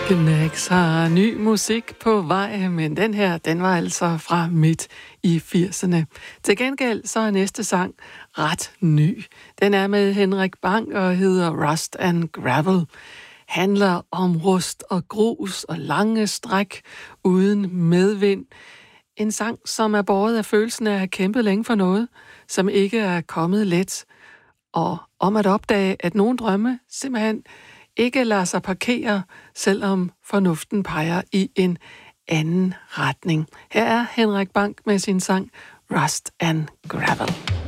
Knax har ny musik på vej, men den her, den var altså fra midt i 80'erne. Til gengæld så er næste sang ret ny. Den er med Henrik Bang og hedder Rust and Gravel. Handler om rust og grus og lange stræk uden medvind. En sang, som er båret af følelsen af at have kæmpet længe for noget, som ikke er kommet let. Og om at opdage, at nogle drømme simpelthen ikke lader sig parkere, selvom fornuften peger i en anden retning. Her er Henrik Bang med sin sang Rust and Gravel.